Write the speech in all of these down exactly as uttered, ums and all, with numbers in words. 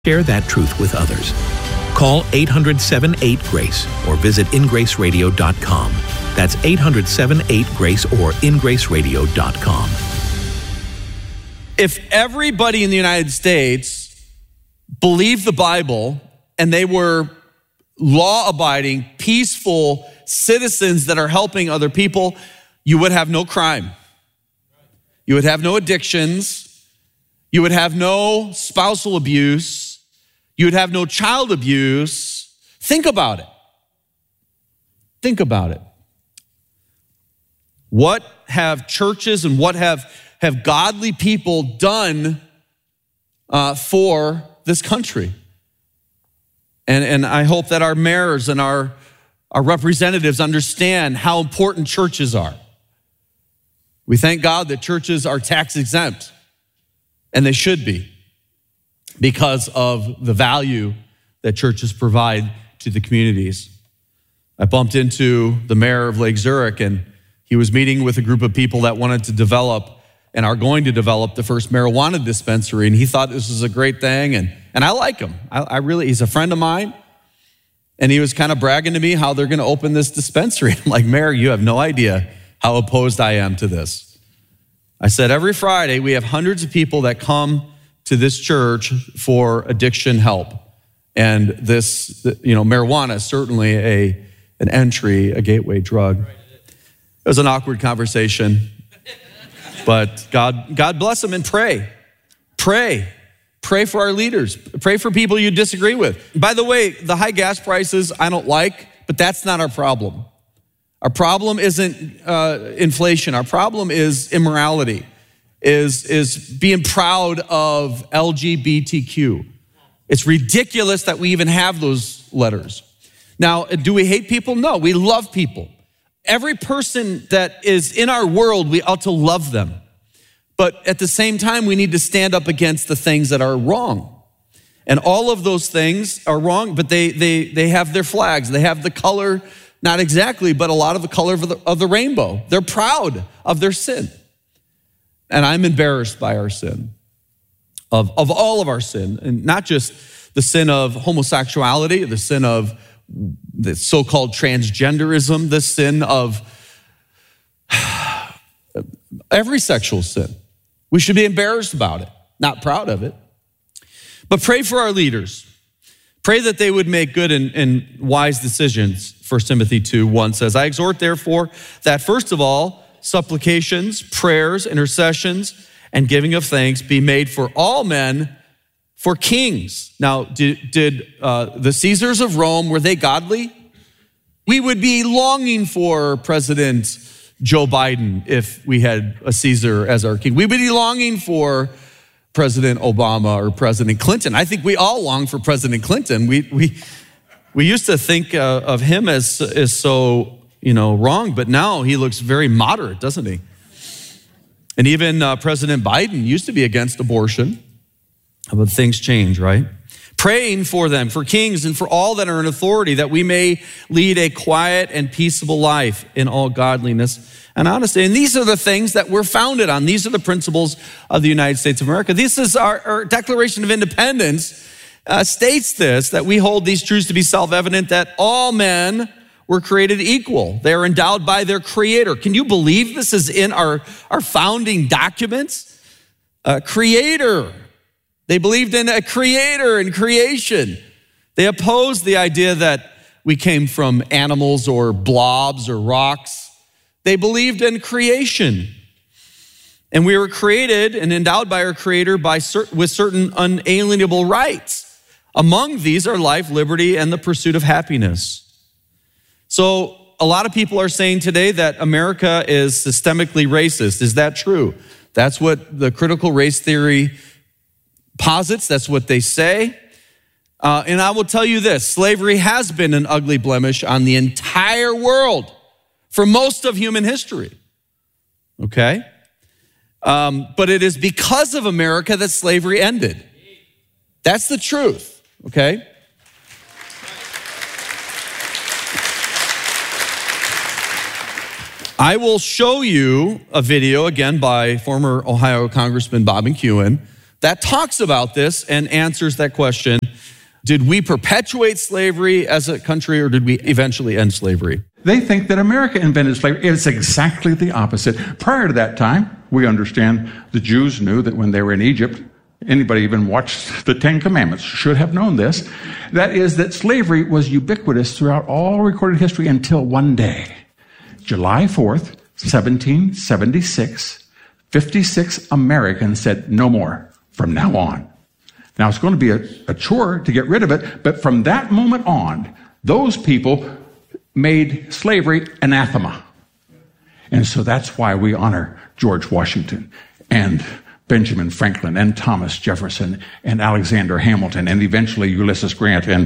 Share that truth with others. Call eight hundred, seven eight, GRACE or visit in grace radio dot com. That's eight hundred, seven eight, GRACE or in grace radio dot com. If everybody in the United States believed the Bible and they were law-abiding, peaceful citizens that are helping other people, you would have no crime. You would have no addictions. You would have no spousal abuse. You would have no child abuse. Think about it. Think about it. What have churches and what have, have godly people done uh, for this country? And, and I hope that our mayors and our, our representatives understand how important churches are. We thank God that churches are tax exempt, and they should be, because of the value that churches provide to the communities. I bumped into the mayor of Lake Zurich, and he was meeting with a group of people that wanted to develop and are going to develop the first marijuana dispensary, and he thought this was a great thing, and, and I like him. I, I really, he's a friend of mine, and he was kind of bragging to me how they're gonna open this dispensary. I'm like, Mayor, you have no idea how opposed I am to this. I said, every Friday we have hundreds of people that come to this church for addiction help. And this, you know, marijuana is certainly a, an entry, a gateway drug. It was an awkward conversation, but God, God bless them, and pray, pray, pray for our leaders, pray for people you disagree with. By the way, the high gas prices I don't like, but that's not our problem. Our problem isn't uh, inflation. Our problem is immorality, is, is being proud of L G B T Q. It's ridiculous that we even have those letters. Now, do we hate people? No, we love people. Every person that is in our world, we ought to love them. But at the same time, we need to stand up against the things that are wrong. And all of those things are wrong, but they, they, they have their flags. They have the color, not exactly, but a lot of the color of the, of the rainbow. They're proud of their sin. And I'm embarrassed by our sin, of, of all of our sin, and not just the sin of homosexuality, the sin of the so-called transgenderism, the sin of every sexual sin. We should be embarrassed about it, not proud of it. But pray for our leaders. Pray that they would make good and, and wise decisions. First Timothy two one says, I exhort therefore that first of all, supplications, prayers, intercessions, and giving of thanks be made for all men, for kings. Now, did, did uh, the Caesars of Rome, were they godly? We would be longing for President Joe Biden if we had a Caesar as our king. We would be longing for President Obama or President Clinton. I think we all long for President Clinton. We we we used to think uh, of him as, as so, you know, wrong, but now he looks very moderate, doesn't he? And even uh, President Biden used to be against abortion. But things change, right? Praying for them, for kings and for all that are in authority, that we may lead a quiet and peaceable life in all godliness and honesty. And these are the things that we're founded on. These are the principles of the United States of America. This is our, our Declaration of Independence uh, states this, that we hold these truths to be self-evident, that all men were created equal. They are endowed by their creator. Can you believe this is in our, our founding documents? Uh, creator. They believed in a creator and creation. They opposed the idea that we came from animals or blobs or rocks. They believed in creation. And we were created and endowed by our creator by cert- with certain unalienable rights. Among these are life, liberty, and the pursuit of happiness. So a lot of people are saying today that America is systemically racist. Is that true? That's what the critical race theory posits, that's what they say. Uh, and I will tell you this, slavery has been an ugly blemish on the entire world for most of human history, okay? Um, but it is because of America that slavery ended. That's the truth, okay? I will show you a video, again, by former Ohio Congressman Bob McEwen, that talks about this and answers that question. Did we perpetuate slavery as a country, or did we eventually end slavery? They think that America invented slavery. It's exactly the opposite. Prior to that time, we understand the Jews knew that when they were in Egypt, anybody even watched the Ten Commandments should have known this. That is that slavery was ubiquitous throughout all recorded history until one day, July fourth, seventeen seventy-six, fifty-six Americans said, no more from now on. Now, it's going to be a, a chore to get rid of it, but from that moment on, those people made slavery anathema. And so that's why we honor George Washington and Benjamin Franklin and Thomas Jefferson and Alexander Hamilton and eventually Ulysses Grant and,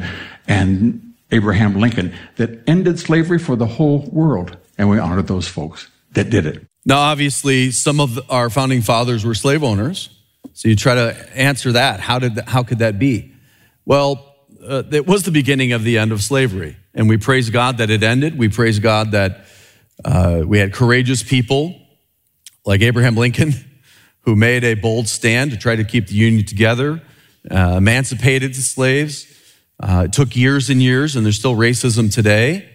and Abraham Lincoln, that ended slavery for the whole world. And we honor those folks that did it. Now, obviously, some of our founding fathers were slave owners. So you try to answer that. How did that, how could that be? Well, uh, it was the beginning of the end of slavery. And we praise God that it ended. We praise God that uh, we had courageous people like Abraham Lincoln who made a bold stand to try to keep the Union together, uh, emancipated the slaves. Uh, it took years and years, and there's still racism today.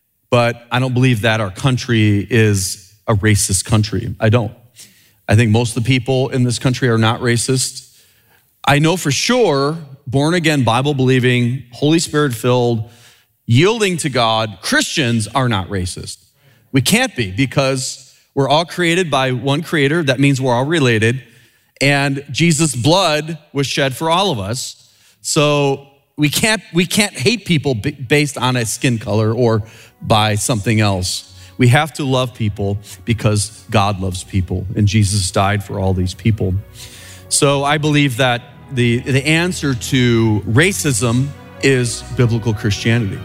But I don't believe that our country is a racist country. I don't. I think most of the people in this country are not racist. I know for sure, born-again, Bible-believing, Holy Spirit-filled, yielding to God, Christians are not racist. We can't be, because we're all created by one creator. That means we're all related. And Jesus' blood was shed for all of us. So we can't, we can't hate people based on a skin color or by something else. We have to love people because God loves people, and Jesus died for all these people. So I believe that the, the answer to racism is biblical Christianity.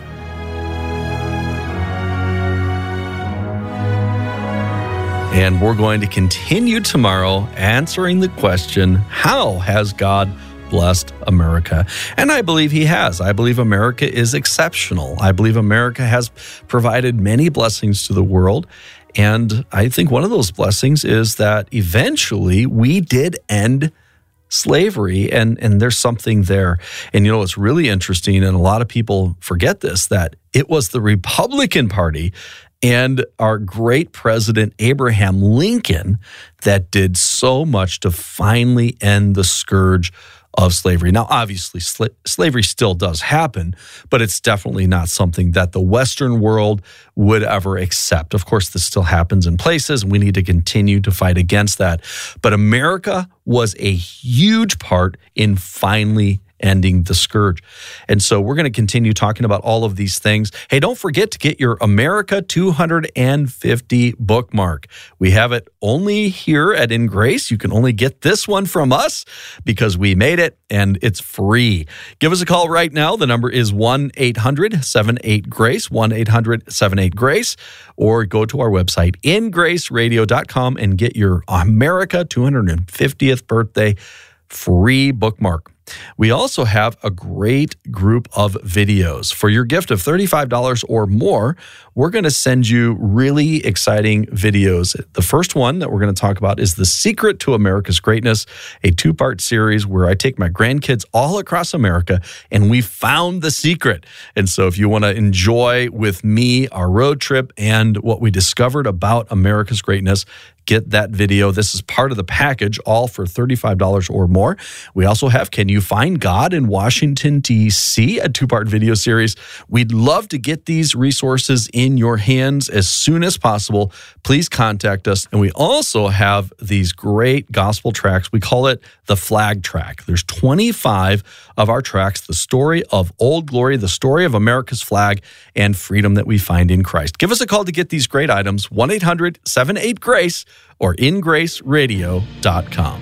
And we're going to continue tomorrow answering the question, how has God blessed America? And I believe he has. I believe America is exceptional. I believe America has provided many blessings to the world. And I think one of those blessings is that eventually we did end slavery, and, and there's something there. And you know, it's really interesting, and a lot of people forget this, that it was the Republican Party and our great president, Abraham Lincoln, that did so much to finally end the scourge of slavery. Now, obviously, sl- slavery still does happen, but it's definitely not something that the Western world would ever accept. Of course, this still happens in places, and we need to continue to fight against that. But America was a huge part in finally ending the scourge. And so we're going to continue talking about all of these things. Hey, don't forget to get your America two hundred fifty bookmark. We have it only here at In Grace. You can only get this one from us because we made it, and it's free. Give us a call right now. The number is one eight hundred seven eight GRACE, one eight hundred seven eight GRACE, or go to our website, in grace radio dot com, and get your America two hundred fiftieth birthday free bookmark. We also have a great group of videos. For your gift of thirty-five dollars or more, we're going to send you really exciting videos. The first one that we're going to talk about is The Secret to America's Greatness, a two-part series where I take my grandkids all across America and we found the secret. And so if you want to enjoy with me our road trip and what we discovered about America's greatness, get that video. This is part of the package, all for thirty-five dollars or more. We also have Can You Find God in Washington, D C, a two-part video series. We'd love to get these resources in your hands as soon as possible. Please contact us. And we also have these great gospel tracks. We call it the Flag Track. There's twenty-five of our tracks, the story of Old Glory, the story of America's flag, and freedom that we find in Christ. Give us a call to get these great items, one eight hundred seven eight GRACE, or in grace radio dot com.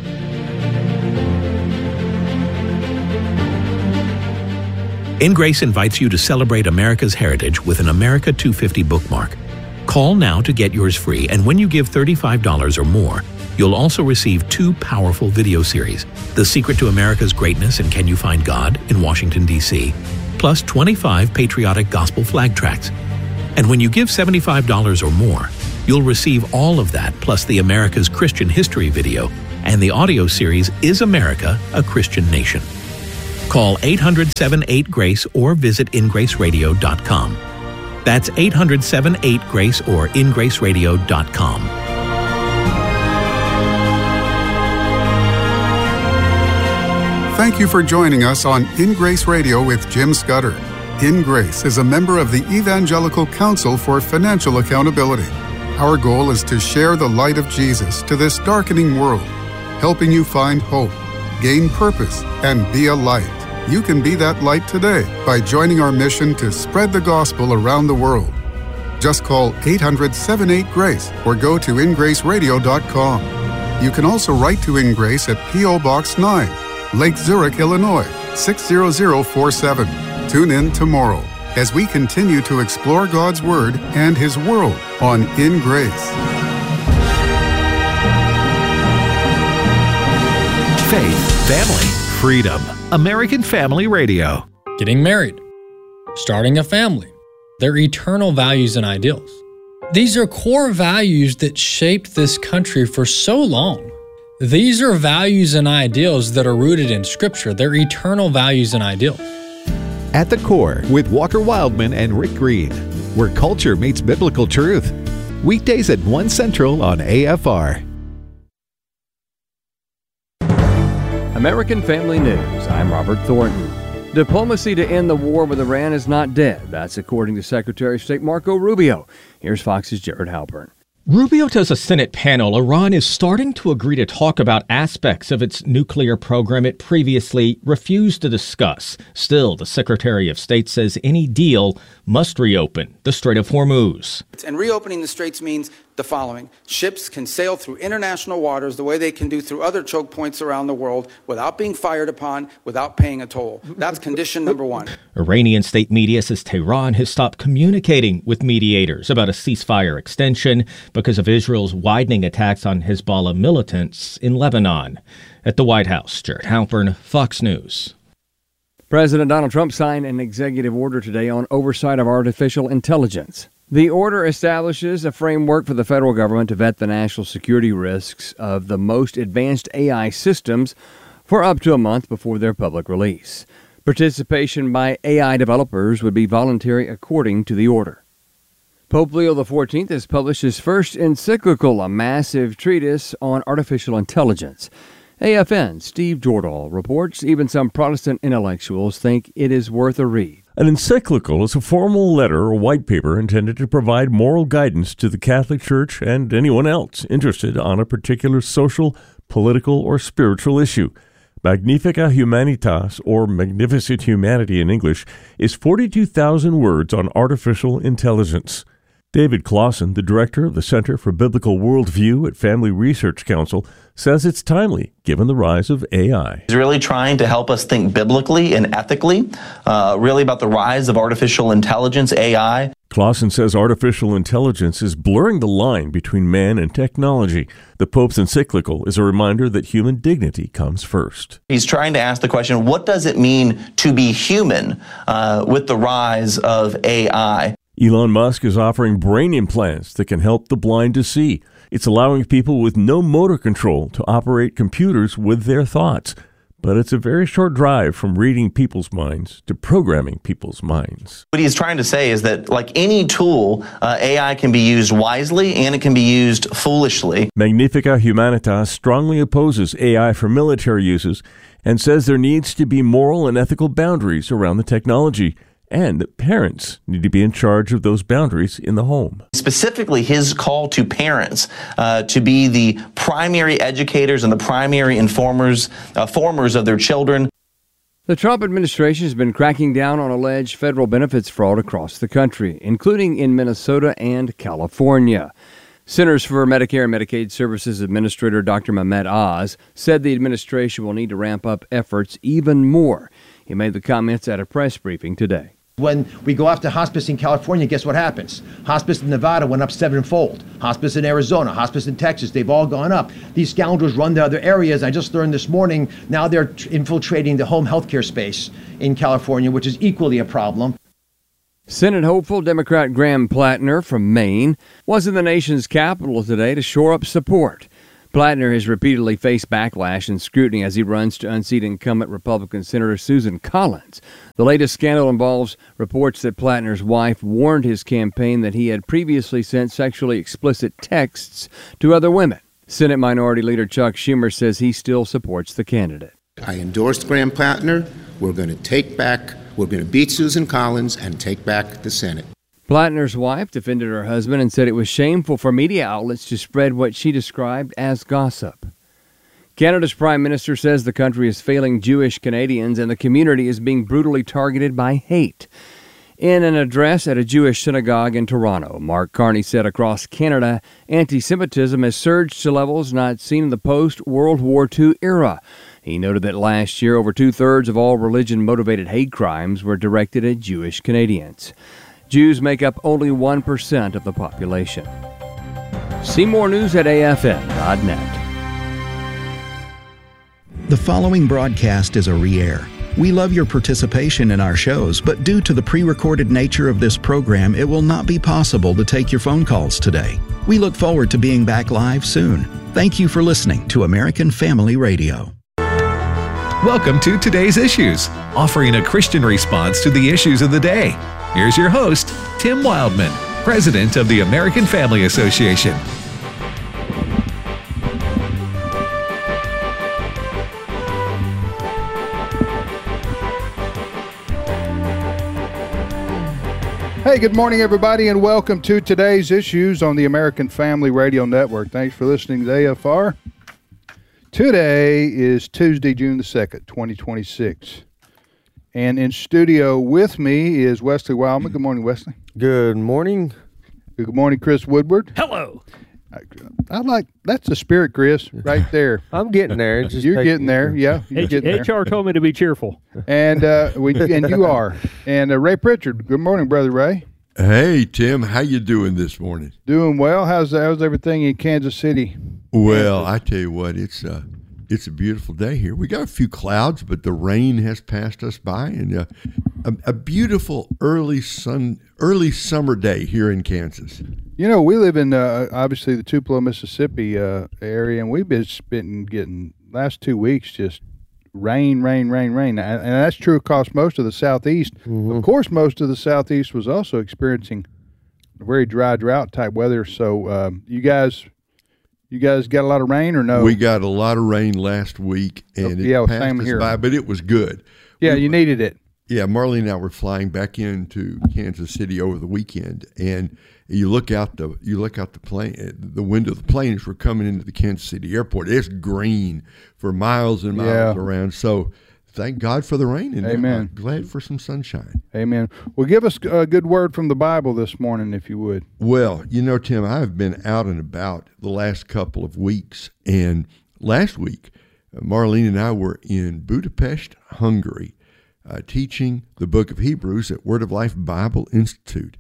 In Grace invites you to celebrate America's heritage with an America two fifty bookmark. Call now to get yours free, and when you give thirty-five dollars or more, you'll also receive two powerful video series, The Secret to America's Greatness and Can You Find God in Washington, D C, plus twenty-five patriotic gospel flag tracks. And when you give seventy-five dollars or more, you'll receive all of that plus the America's Christian History video and the audio series Is America a Christian Nation? Call eight hundred, seven eight, GRACE or visit in grace radio dot com. That's eight hundred, seven eight, GRACE or in grace radio dot com. Thank you for joining us on In Grace Radio with Jim Scudder. In Grace is a member of the Evangelical Council for Financial Accountability. Our goal is to share the light of Jesus to this darkening world, helping you find hope, gain purpose, and be a light. You can be that light today by joining our mission to spread the gospel around the world. Just call eight hundred, seven eight, GRACE or go to in grace radio dot com. You can also write to In Grace at P O Box nine, Lake Zurich, Illinois, six zero zero four seven. Tune in tomorrow as we continue to explore God's Word and His world on In Grace. Faith, family, freedom. American Family Radio. Getting married, starting a family, their eternal values and ideals. These are core values that shaped this country for so long. These are values and ideals that are rooted in Scripture. They're eternal values and ideals. At the Core with Walker Wildman and Rick Green, where culture meets biblical truth. Weekdays at one Central on A F R. American Family News. I'm Robert Thornton. Diplomacy to end the war with Iran is not dead. That's according to Secretary of State Marco Rubio. Here's Fox's Jared Halpern. Rubio tells a Senate panel Iran is starting to agree to talk about aspects of its nuclear program it previously refused to discuss. Still, the Secretary of State says any deal must reopen the Strait of Hormuz. And reopening the straits means the following. Ships can sail through international waters the way they can do through other choke points around the world without being fired upon, without paying a toll. That's condition number one. Iranian state media says Tehran has stopped communicating with mediators about a ceasefire extension because of Israel's widening attacks on Hezbollah militants in Lebanon. At the White House, Jared Halpern, Fox News. President Donald Trump signed an executive order today on oversight of artificial intelligence. The order establishes a framework for the federal government to vet the national security risks of the most advanced A I systems for up to a month before their public release. Participation by A I developers would be voluntary according to the order. Pope Leo the fourteenth has published his first encyclical, a massive treatise on artificial intelligence. A F N's Steve Jordahl reports even some Protestant intellectuals think it is worth a read. An encyclical is a formal letter or white paper intended to provide moral guidance to the Catholic Church and anyone else interested on a particular social, political, or spiritual issue. Magnifica Humanitas, or Magnificent Humanity in English, is forty-two thousand words on artificial intelligence. David Clausen, the director of the Center for Biblical Worldview at Family Research Council, says it's timely given the rise of A I. He's really trying to help us think biblically and ethically, uh, really about the rise of artificial intelligence, A I. Clausen says artificial intelligence is blurring the line between man and technology. The Pope's encyclical is a reminder that human dignity comes first. He's trying to ask the question, what does it mean to be human uh, with the rise of A I? Elon Musk is offering brain implants that can help the blind to see. It's allowing people with no motor control to operate computers with their thoughts. But it's a very short drive from reading people's minds to programming people's minds. What he's trying to say is that, like any tool, uh, A I can be used wisely and it can be used foolishly. Magnifica Humanitas strongly opposes A I for military uses and says there needs to be moral and ethical boundaries around the technology, and that parents need to be in charge of those boundaries in the home. Specifically, his call to parents uh, to be the primary educators and the primary informers, uh, formers of their children. The Trump administration has been cracking down on alleged federal benefits fraud across the country, including in Minnesota and California. Centers for Medicare and Medicaid Services Administrator Doctor Mehmet Oz said the administration will need to ramp up efforts even more. He made the comments at a press briefing today. When we go after hospice in California, guess what happens? Hospice in Nevada went up sevenfold. Hospice in Arizona, hospice in Texas, they've all gone up. These scoundrels run to other areas. I just learned this morning, now they're infiltrating the home health care space in California, which is equally a problem. Senate hopeful Democrat Graham Plattner from Maine was in the nation's capital today to shore up support. Plattner has repeatedly faced backlash and scrutiny as he runs to unseat incumbent Republican Senator Susan Collins. The latest scandal involves reports that Plattner's wife warned his campaign that he had previously sent sexually explicit texts to other women. Senate Minority Leader Chuck Schumer says he still supports the candidate. I endorsed Graham Plattner. We're going to take back, we're going to beat Susan Collins and take back the Senate. Plattner's wife defended her husband and said it was shameful for media outlets to spread what she described as gossip. Canada's Prime Minister says the country is failing Jewish Canadians and the community is being brutally targeted by hate. In an address at a Jewish synagogue in Toronto, Mark Carney said across Canada, anti-Semitism has surged to levels not seen in the post-World War Two era. He noted that last year, over two-thirds of all religion-motivated hate crimes were directed at Jewish Canadians. Jews make up only one percent of the population. See more news at A F M dot net. The following broadcast is a re-air. We love your participation in our shows, but due to the pre-recorded nature of this program, it will not be possible to take your phone calls today. We look forward to being back live soon. Thank you for listening to American Family Radio. Welcome to Today's Issues, offering a Christian response to the issues of the day. Here's your host, Tim Wildman, President of the American Family Association. Hey, good morning, everybody, and welcome to Today's Issues on the American Family Radio Network. Thanks for listening to A F R. Today is Tuesday, June the second, twenty twenty-six. And in studio with me is Wesley Wildman. Good morning, Wesley. Good morning. Good morning, Chris Woodward. Hello. I, I like, that's the spirit, Chris, right there. I'm getting there. Just you're getting there, yeah. You're H- getting there. H R told me to be cheerful. And uh, we and you are. And uh, Ray Pritchard. Good morning, Brother Ray. Hey, Tim. How you doing this morning? Doing well. How's how's everything in Kansas City? Well, I tell you what, it's uh, it's a beautiful day here. We got a few clouds, but the rain has passed us by, and uh, a, a beautiful early sun, early summer day here in Kansas. You know, we live in uh, obviously the Tupelo, Mississippi uh, area, and we've been been getting last two weeks just rain, rain, rain, rain, and that's true across most of the Southeast. Mm-hmm. Of course, most of the Southeast was also experiencing very dry, drought type weather. So, um, you guys. You guys got a lot of rain or no? We got a lot of rain last week, and it yeah, passed same us here. by, but it was good. Yeah, we, you needed it. Yeah, Marlene and I were flying back into Kansas City over the weekend, and you look out the you look out the plane, the window of the plane as we're coming into the Kansas City airport. It's green for miles and miles yeah. around. So thank God for the rain, and Amen. I'm glad for some sunshine. Amen. Well, give us a good word from the Bible this morning, if you would. Well, you know, Tim, I've been out and about the last couple of weeks, and last week, Marlene and I were in Budapest, Hungary, uh, teaching the book of Hebrews at Word of Life Bible Institute,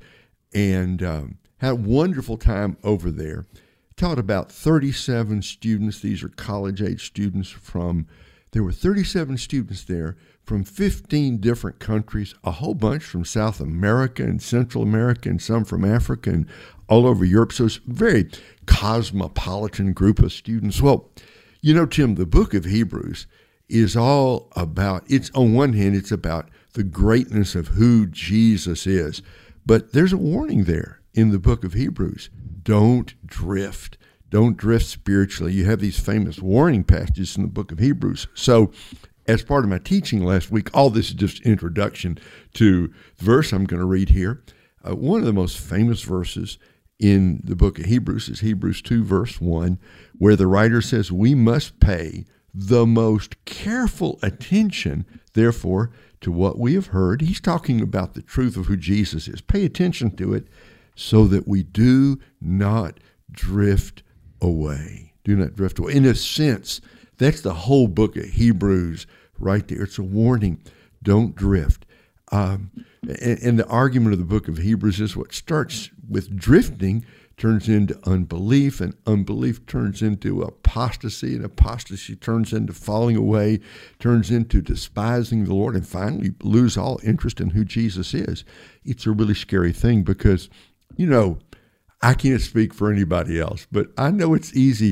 and um, had a wonderful time over there. Taught about thirty-seven students. These are college-age students from There were thirty-seven students there from fifteen different countries, a whole bunch from South America and Central America, and some from Africa and all over Europe. So it's a very cosmopolitan group of students. Well, you know, Tim, the book of Hebrews is all about, it's on one hand, it's about the greatness of who Jesus is. But there's a warning there in the book of Hebrews. Don't drift. Don't drift spiritually. You have these famous warning passages in the book of Hebrews. So as part of my teaching last week, all this is just introduction to the verse I'm going to read here. Uh, one of the most famous verses in the book of Hebrews is Hebrews two, verse one, where the writer says, we must pay the most careful attention, therefore, to what we have heard. He's talking about the truth of who Jesus is. Pay attention to it so that we do not drift away. Do not drift away. In a sense, that's the whole book of Hebrews right there. It's a warning. Don't drift. Um, and, and the argument of the book of Hebrews is what starts with drifting turns into unbelief, and unbelief turns into apostasy, and apostasy turns into falling away, turns into despising the Lord, and finally lose all interest in who Jesus is. It's a really scary thing because, you know, I can't speak for anybody else, but I know it's easy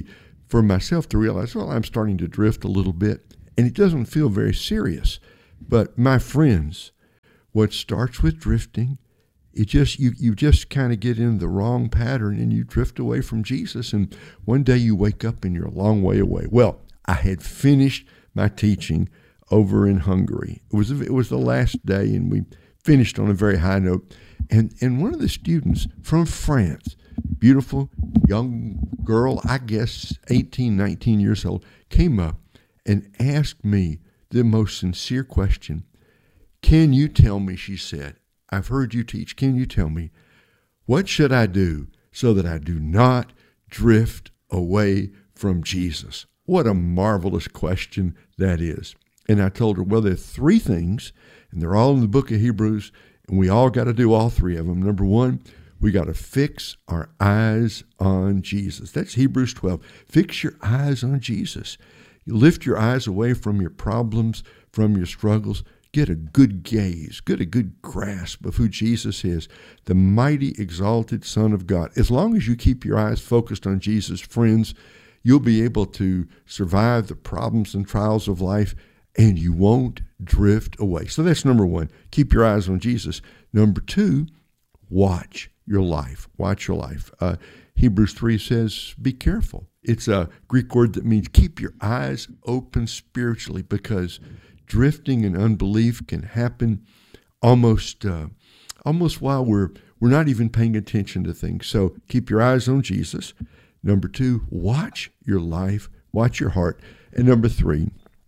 for myself to realize, well, I'm starting to drift a little bit, and it doesn't feel very serious. But my friends, what starts with drifting, it just you you just kind of get in the wrong pattern and you drift away from Jesus, and one day you wake up and you're a long way away. Well, I had finished my teaching over in Hungary. It was it was the last day, and we finished on a very high note. And and one of the students from France, beautiful young girl, I guess eighteen, nineteen years old, came up and asked me the most sincere question. Can you tell me, she said, I've heard you teach, can you tell me, what should I do so that I do not drift away from Jesus? What a marvelous question that is. And I told her, well, there are three things, and they're all in the book of Hebrews, and we all got to do all three of them. Number one, we got to fix our eyes on Jesus. That's Hebrews twelve. Fix your eyes on Jesus. You lift your eyes away from your problems, from your struggles. Get a good gaze, get a good grasp of who Jesus is, the mighty, exalted Son of God. As long as you keep your eyes focused on Jesus, friends, you'll be able to survive the problems and trials of life, and you won't drift away. So that's number one. Keep your eyes on Jesus. Number two, watch your life. Watch your life. Uh, Hebrews three says, be careful. It's a Greek word that means keep your eyes open spiritually, because drifting and unbelief can happen almost uh, almost while we're we're not even paying attention to things. So keep your eyes on Jesus. Number two, watch your life, watch your heart. And number three,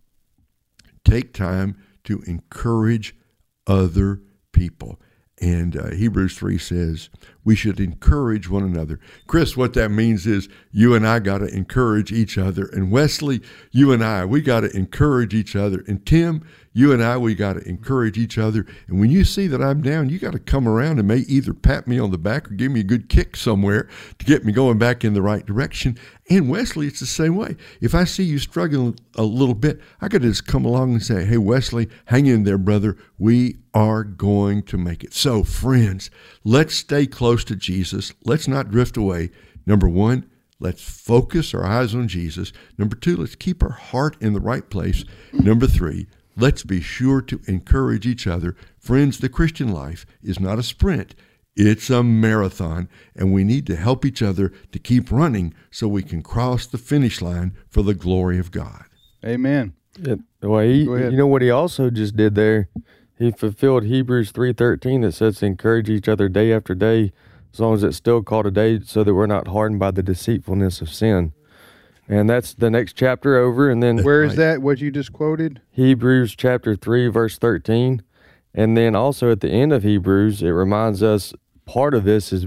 take time to encourage other people. And uh, Hebrews three says we should encourage one another. Chris, what that means is you and I got to encourage each other. And Wesley, you and I, we got to encourage each other. And Tim, you and I, we got to encourage each other. And when you see that I'm down, you got to come around and may either pat me on the back or give me a good kick somewhere to get me going back in the right direction. And Wesley, it's the same way. If I see you struggling a little bit, I got to just come along and say, hey, Wesley, hang in there, brother. We are going to make it. So, friends, let's stay close to Jesus. Let's not drift away. Number one, let's focus our eyes on Jesus. Number two, let's keep our heart in the right place. Number three, let's be sure to encourage each other. Friends, the Christian life is not a sprint. It's a marathon, and we need to help each other to keep running so we can cross the finish line for the glory of God. Amen. Yeah, well, he, you know what he also just did there? He fulfilled Hebrews three thirteen that says to encourage each other day after day, as long as it's still called a day, so that we're not hardened by the deceitfulness of sin. And that's the next chapter over. And then where is that, what you just quoted? Hebrews chapter three, verse thirteen. And then also at the end of Hebrews, it reminds us part of this is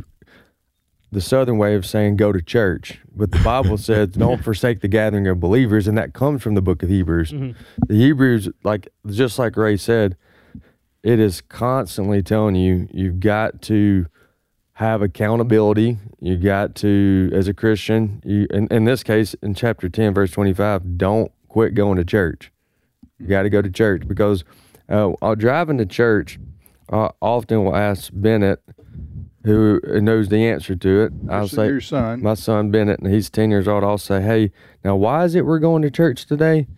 the Southern way of saying go to church. But the Bible says don't forsake the gathering of believers, and that comes from the book of Hebrews. Mm-hmm. The Hebrews, like just like Ray said, it is constantly telling you you've got to have accountability. You got to, as a Christian, you, in, in this case, in chapter ten, verse twenty-five, don't quit going to church. You got to go to church, because uh, while driving to church, I often will ask Bennett, who knows the answer to it. I'll your, say, your son. My son Bennett, and he's ten years old. I'll say, hey, now why is it we're going to church today?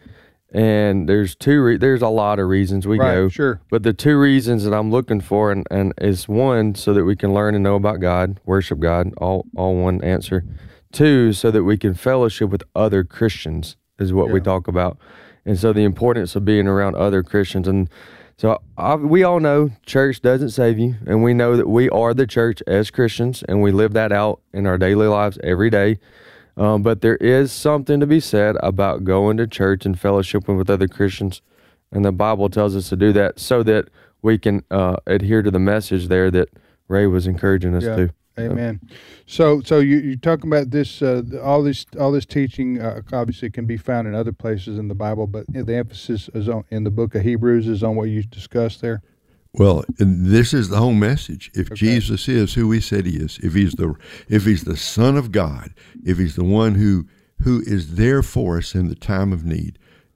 And there's two, re- there's a lot of reasons we right, go. Sure. But the two reasons that I'm looking for, and, and is one, so that we can learn and know about God, worship God, all, all one answer. Two, so that we can fellowship with other Christians is what yeah. we talk about. And so the importance of being around other Christians. And so I, we all know church doesn't save you, and we know that we are the church as Christians, and we live that out in our daily lives every day. Um, but there is something to be said about going to church and fellowshipping with other Christians, and the Bible tells us to do that so that we can uh, adhere to the message there that Ray was encouraging us yeah. to. Amen. So, so you you're talking about this, uh, all this, all this teaching. Uh, obviously, can be found in other places in the Bible, but the emphasis is on in the book of Hebrews is on what you discussed there. Well, and this is the whole message. If okay. Jesus is who he said he is, if he's the if he's the Son of God, if he's the one who who is there for us in the time of need,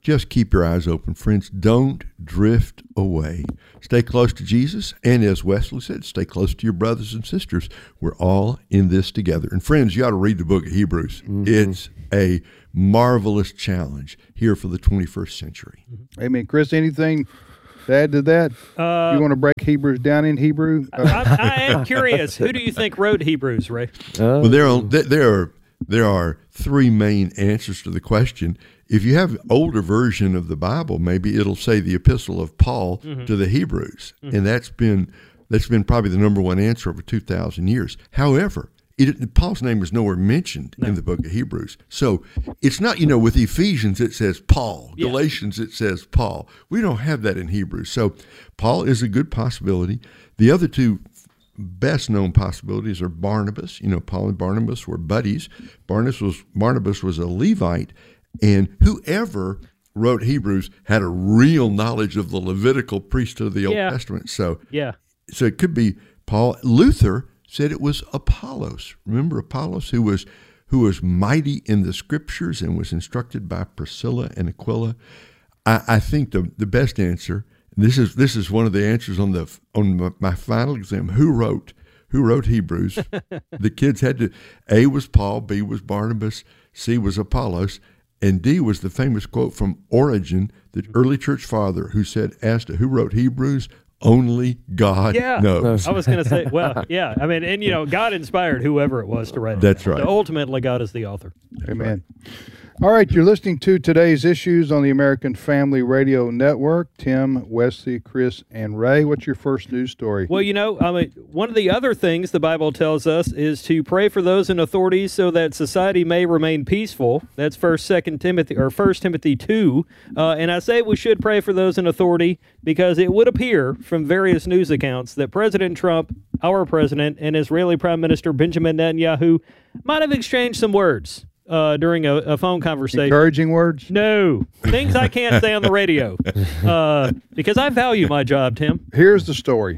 just keep your eyes open, friends. Don't drift away. Stay close to Jesus. And as Wesley said, stay close to your brothers and sisters. We're all in this together. And friends, you ought to read the book of Hebrews. Mm-hmm. It's a marvelous challenge here for the twenty-first century. Amen. Chris, anything to add to that? Uh, you want to break Hebrews down in Hebrew? Uh, I, I am curious. Who do you think wrote Hebrews, Ray? Uh, well, there are, there are there are three main answers to the question. If you have an older version of the Bible, maybe it'll say the Epistle of Paul mm-hmm. to the Hebrews, mm-hmm. and that's been that's been probably the number one answer over two thousand years. However, It, Paul's name is nowhere mentioned no. in the book of Hebrews. So it's not, you know, with Ephesians it says Paul. Yeah. Galatians it says Paul. We don't have that in Hebrews. So Paul is a good possibility. The other two best known possibilities are Barnabas. You know, Paul and Barnabas were buddies. Barnabas was, Barnabas was a Levite, and whoever wrote Hebrews had a real knowledge of the Levitical priesthood of the Old yeah. Testament. So, yeah. so it could be Paul. Luther said it was Apollos. Remember Apollos, who was who was mighty in the scriptures and was instructed by Priscilla and Aquila. I, I think the the best answer, and this is this is one of the answers on the on my, my final exam. Who wrote who wrote Hebrews? The kids had to. A was Paul, B was Barnabas, C was Apollos, and D was the famous quote from Origen, the early church father, who said, asked who wrote Hebrews. Only God yeah. knows. I was going to say, well, yeah. I mean, and, you know, God inspired whoever it was to write it. That's right. So ultimately, God is the author. Amen. All right, you're listening to Today's Issues on the American Family Radio Network. Tim, Wesley, Chris, and Ray, what's your first news story? Well, you know, I mean, one of the other things the Bible tells us is to pray for those in authority so that society may remain peaceful. That's First, Second Timothy, or First Timothy two. Uh, and I say we should pray for those in authority because it would appear from various news accounts that President Trump, our president, and Israeli Prime Minister Benjamin Netanyahu might have exchanged some words. Uh, during a, a phone conversation. Encouraging words? No. Things I can't say on the radio uh, because I value my job, Tim. Here's the story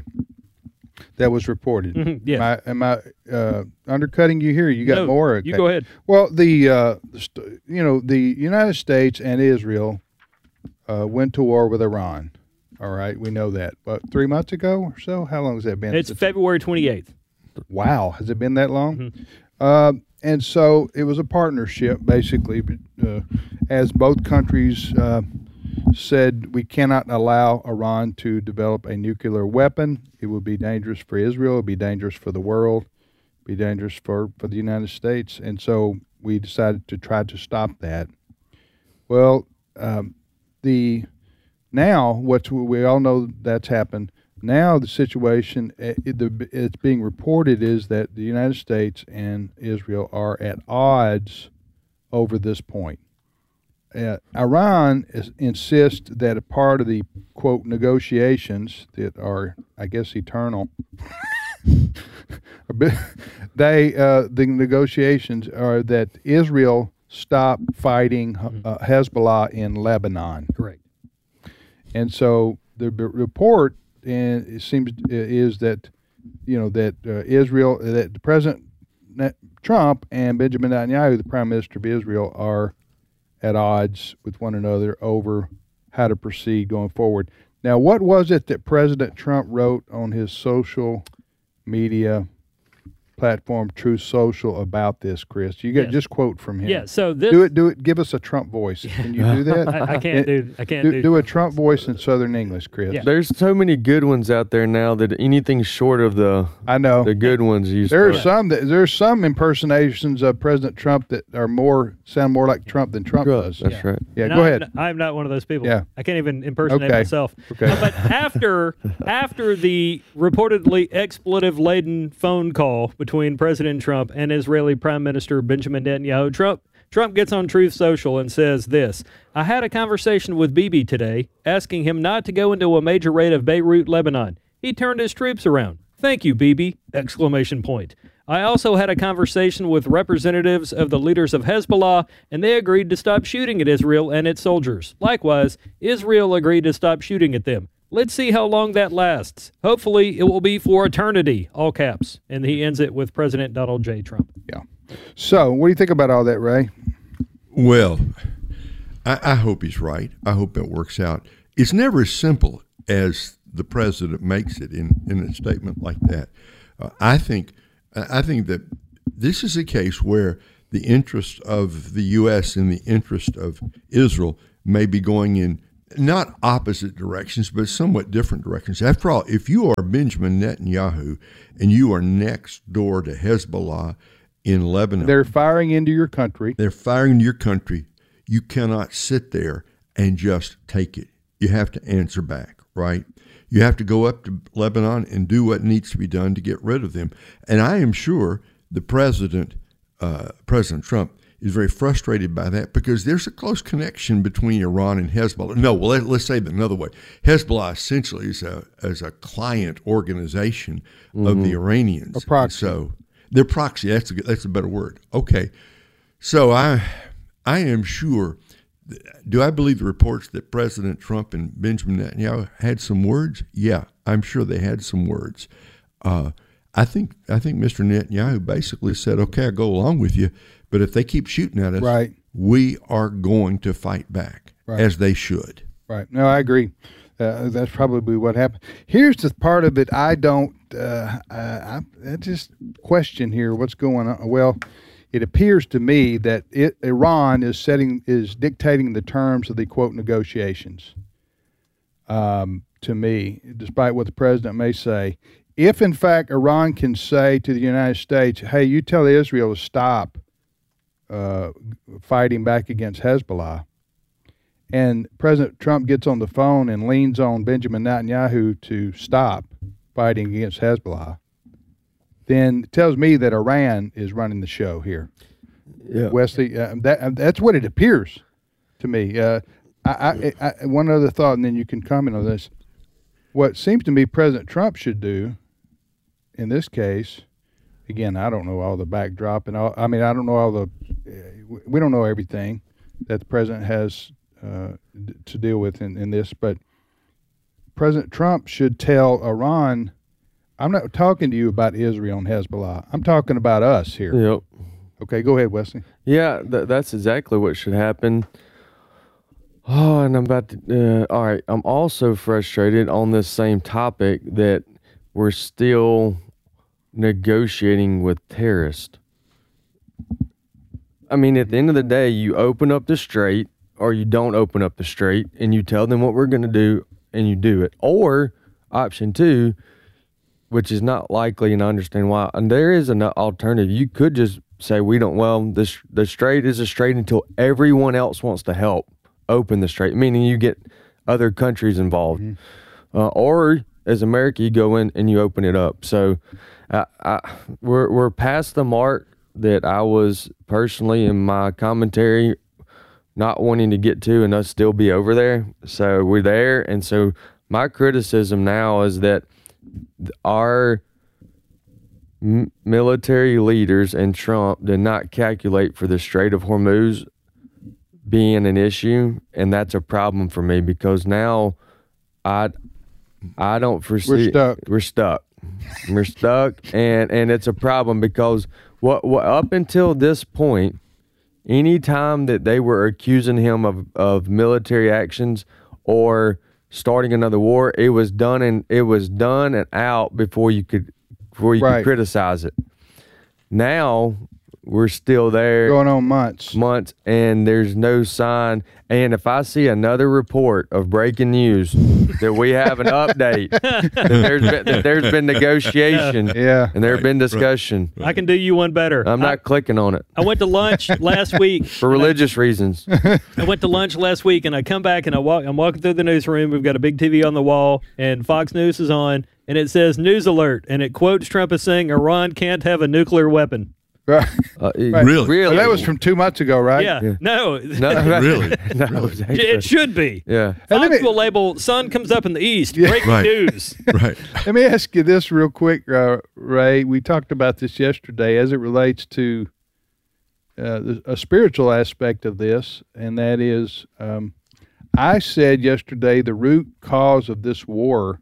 that was reported. Mm-hmm, yeah. Am I, am I uh, undercutting you here? You got no, more? You go ahead. Well, the, uh, the you know, the United States and Israel uh, went to war with Iran. All right, we know that. But three months ago or so? How long has that been? It's February twenty-eighth. Wow. Has it been that long? Mm-hmm. Uh, and so it was a partnership, basically, uh, as both countries uh, said we cannot allow Iran to develop a nuclear weapon. It would be dangerous for Israel. It would be dangerous for the world. It would be dangerous for, for the United States. And so we decided to try to stop that. Well, um, the now, what we all know that's happened. Now the situation it, the, it's being reported is that the United States and Israel are at odds over this point. Uh, Iran is, insists that a part of the, quote, negotiations that are, I guess, eternal, they uh, the negotiations are that Israel stop fighting uh, Hezbollah in Lebanon. Correct. And so the b- report and it seems is that, you know, that uh, Israel, that President Trump and Benjamin Netanyahu, the Prime Minister of Israel, are at odds with one another over how to proceed going forward. Now, what was it that President Trump wrote on his social media platform, Truth Social, about this, Chris? You got yes. just quote from him. Yeah. So this do it. Do it. Give us a Trump voice. Can you do that? I, I can't do. I can't do, do. Do a Trump voice in Southern English, Chris. Yeah. There's so many good ones out there now that anything short of the I know the good ones used. There are to. some that there's some impersonations of President Trump that are more sound more like Trump than Trump Trump, does. That's yeah. right. Yeah. And Go I'm ahead. Not, I'm not one of those people. Yeah. I can't even impersonate okay. myself. Okay. But after after the reportedly expletive-laden phone call between President Trump and Israeli Prime Minister Benjamin Netanyahu, Trump Trump gets on Truth Social and says this: I had a conversation with Bibi today, asking him not to go into a major raid of Beirut, Lebanon. He turned his troops around. Thank you, Bibi! Exclamation point. I also had a conversation with representatives of the leaders of Hezbollah, and they agreed to stop shooting at Israel and its soldiers. Likewise, Israel agreed to stop shooting at them. Let's see how long that lasts. Hopefully, it will be for eternity, all caps. And he ends it with President Donald J. Trump. Yeah. So, what do you think about all that, Ray? Well, I, I hope he's right. I hope it works out. It's never as simple as the president makes it in, in a statement like that. Uh, I think I think that this is a case where the interest of the U S and the interest of Israel may be going in not opposite directions, but somewhat different directions. After all, if you are Benjamin Netanyahu and you are next door to Hezbollah in Lebanon, they're firing into your country. They're firing into your country. You cannot sit there and just take it. You have to answer back, right? You have to go up to Lebanon and do what needs to be done to get rid of them. And I am sure the president, uh, President Trump, is very frustrated by that because there's a close connection between Iran and Hezbollah. No, well, let, let's say it another way. Hezbollah essentially is a as a client organization mm-hmm. of the Iranians. A proxy. So they're proxy. That's a that's a better word. Okay. So I I am sure. Do I believe the reports that President Trump and Benjamin Netanyahu had some words? Yeah, I'm sure they had some words. Uh, I think I think Mister Netanyahu basically said, "Okay, I'll go along with you, but if they keep shooting at us, right. we are going to fight back, right. as they should." Right. No, I agree. Uh, that's probably what happened. Here's the part of it I don't. Uh, I, I just question here. What's going on? Well. It appears to me that it, Iran is setting is dictating the terms of the quote negotiations. Um, to me, despite what the president may say, if in fact Iran can say to the United States, "Hey, you tell Israel to stop uh, fighting back against Hezbollah," and President Trump gets on the phone and leans on Benjamin Netanyahu to stop fighting against Hezbollah, then it tells me that Iran is running the show here. Yeah. Wesley, uh, that that's what it appears to me. Uh, I, I, I, one other thought, and then you can comment on this. What seems to me President Trump should do in this case, again, I don't know all the backdrop, and all, I mean, I don't know all the, uh, we don't know everything that the president has uh, d- to deal with in, in this, but President Trump should tell Iran, I'm not talking to you about Israel and Hezbollah. I'm talking about us here. Yep. Okay, go ahead, Wesley. Yeah, th- that's exactly what should happen. Oh, and I'm about to, uh, all right, I'm also frustrated on this same topic that we're still negotiating with terrorists. I mean, at the end of the day, you open up the strait or you don't open up the strait and you tell them what we're going to do and you do it. Or option two, which is not likely, and I understand why, and there is an alternative. You could just say we don't, well, this, the strait is a strait until everyone else wants to help open the strait, meaning you get other countries involved. Mm-hmm. Uh, or as America, you go in and you open it up. So I, I, we're we're past the mark that I was personally in my commentary not wanting to get to and us still be over there. So we're there. And so my criticism now is that our m- military leaders and Trump did not calculate for the Strait of Hormuz being an issue, and that's a problem for me because now I I don't foresee we're stuck. We're stuck. We're stuck, and and it's a problem because what, what up until this point, any time that they were accusing him of, of military actions or starting another war, it was done and it was done and out before you could before you right. could criticize it. Now we're still there. Going on months. Months, and there's no sign. And if I see another report of breaking news that we have an update, that, there's been, that there's been negotiation, yeah, and there's been discussion. I can do you one better. I'm not I, clicking on it. I went to lunch last week. For religious I, reasons. I went to lunch last week, and I come back, and I walk, I'm walking through the newsroom. We've got a big T V on the wall, and Fox News is on, and it says news alert, and it quotes Trump as saying Iran can't have a nuclear weapon. Right. Uh, right. Really? Really? Well, that was from two months ago, right? Yeah. yeah. No. no. Really? No. Really? It should be. Yeah. Fox me, will label sun comes up in the east. Yeah. Breaking Right. news. Right. Let me ask you this real quick, uh, Ray. We talked about this yesterday as it relates to uh, the, a spiritual aspect of this, and that is, um, I said yesterday the root cause of this war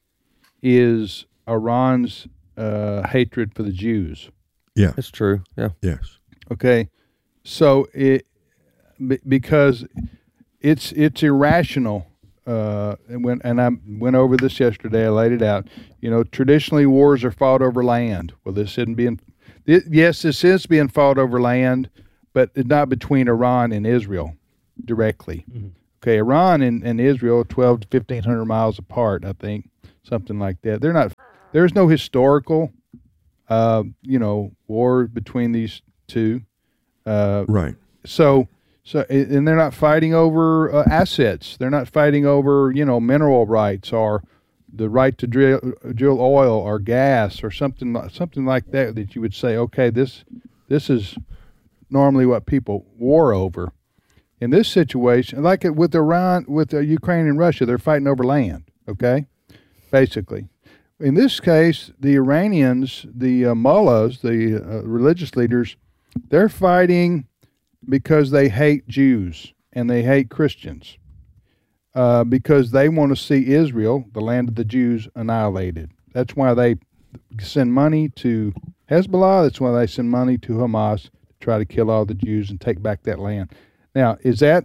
is Iran's uh, hatred for the Jews. Yeah. That's true. Yeah. Yes. Okay, so it b- because it's it's irrational. Uh, and when and I went over this yesterday, I laid it out. You know, traditionally wars are fought over land. Well, this isn't being. It, yes, this is being fought over land, but it's not between Iran and Israel directly. Mm-hmm. Okay, Iran and, and Israel, twelve to fifteen hundred miles apart, I think, something like that. They're not. There's no historical, uh, you know, war between these two. Uh, right. So. So, and they're not fighting over uh, assets. They're not fighting over, you know, mineral rights or the right to drill, drill oil or gas or something, something like that. That you would say, okay, this, this is normally what people war over. In this situation, like it with Iran, with uh, Ukraine and Russia, they're fighting over land. Okay, basically. In this case, the Iranians, the uh, mullahs, the uh, religious leaders, they're fighting because they hate Jews and they hate Christians, uh, because they want to see Israel, the land of the Jews, annihilated. That's why they send money to Hezbollah. That's why they send money to Hamas to try to kill all the Jews and take back that land. Now, is that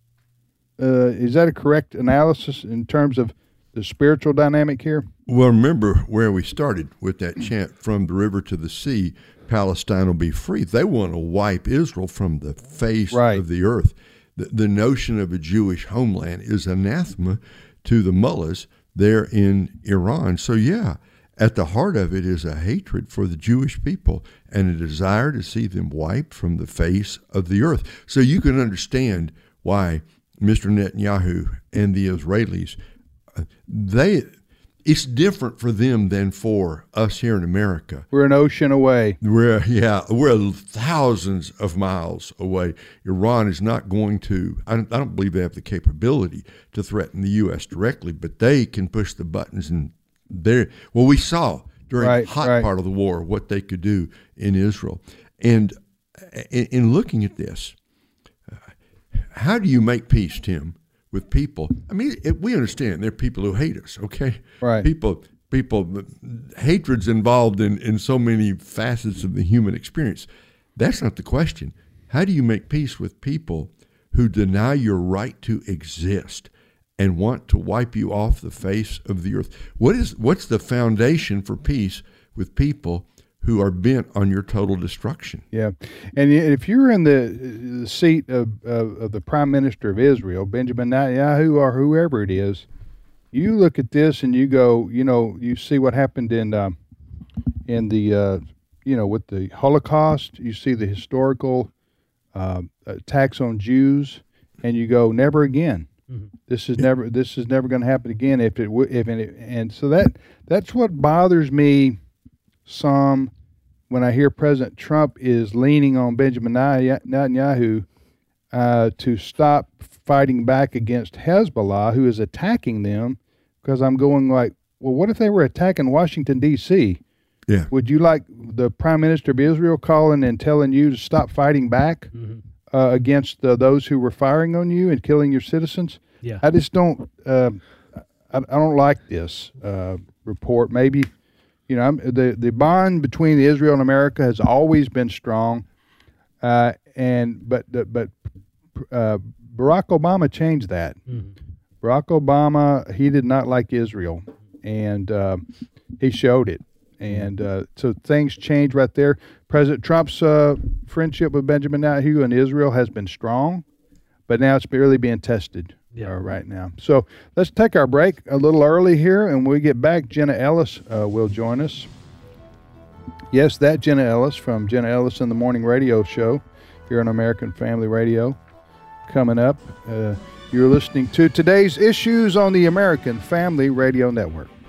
uh, is that a correct analysis in terms of the spiritual dynamic here? Well, remember where we started with that chant, from the river to the sea, Palestine will be free. They want to wipe Israel from the face right. of the earth. The, the notion of a Jewish homeland is anathema to the mullahs there in Iran. So, yeah, at the heart of it is a hatred for the Jewish people and a desire to see them wiped from the face of the earth. So you can understand why Mister Netanyahu and the Israelis, uh, they... it's different for them than for us here in America. We're an ocean away. We're yeah, we're thousands of miles away. Iran is not going to. I don't, I don't believe they have the capability to threaten the U S directly, but they can push the buttons. And there, well, we saw during right, the hot right. part of the war what they could do in Israel. And in, in looking at this, uh, how do you make peace, Tim, with people? I mean, it, we understand there are people who hate us, okay? Right. People, people, hatred's involved in, in so many facets of the human experience. That's not the question. How do you make peace with people who deny your right to exist and want to wipe you off the face of the earth? What is, what's the foundation for peace with people who are bent on your total destruction? Yeah, and if you're in the, the seat of, of, of the Prime Minister of Israel, Benjamin Netanyahu, or whoever it is, you look at this and you go, you know, you see what happened in um, in the, uh, you know, with the Holocaust. You see the historical uh, attacks on Jews, and you go, never again. Mm-hmm. This is never. This is never going to happen again. If it, if it, and so that that's what bothers me some when I hear President Trump is leaning on Benjamin Netanyahu uh, to stop fighting back against Hezbollah, who is attacking them, because I'm going like, well, what if they were attacking Washington, D C? Yeah. Would you like the Prime Minister of Israel calling and telling you to stop fighting back mm-hmm. uh, against uh, those who were firing on you and killing your citizens? Yeah. I just don't, uh, I, I don't like this uh, report. Maybe, you know, I'm, the the bond between Israel and America has always been strong, uh, and but but uh, Barack Obama changed that. Mm-hmm. Barack Obama, he did not like Israel, and uh, he showed it. And uh, so things changed right there. President Trump's uh, friendship with Benjamin Netanyahu and Israel has been strong, but now it's really being tested. Yeah. Uh, right now. So let's take our break a little early here, and when we get back, Jenna Ellis uh, will join us. Yes, that Jenna Ellis from Jenna Ellis in the Morning Radio Show here on American Family Radio. Coming up, uh, you're listening to Today's Issues on the American Family Radio Network.